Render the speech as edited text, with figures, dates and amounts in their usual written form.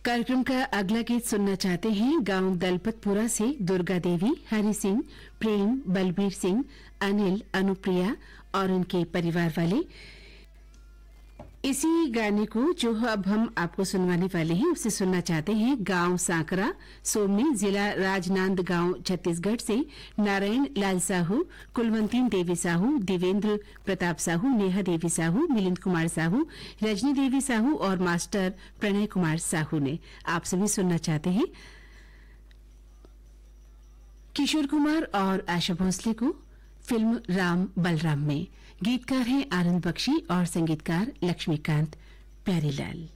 कार्यक्रम का अगला गीत सुनना चाहते हैं गांव दलपतपुरा से दुर्गा देवी, हरि सिंह, प्रेम, बलबीर सिंह, अनिल, अनुप्रिया और उनके परिवार वाले। इसी गाने को जो अब हम आपको सुनवाने वाले हैं उसे सुनना चाहते हैं गांव सांकरा, सोमनी, जिला राजनांदगांव, छत्तीसगढ़ से नारायण लाल साहू, कुलवंती देवी साहू, दिवेंद्र प्रताप साहू, नेहा देवी साहू, मिलिंद कुमार साहू, रजनी देवी साहू और मास्टर प्रणय कुमार साहू ने। आप सभी सुनना चाहते हैं किशोर कुमार और आशा भोसले को फिल्म राम बलराम में। गीतकार हैं आनंद बख्शी और संगीतकार लक्ष्मीकांत प्यारीलाल।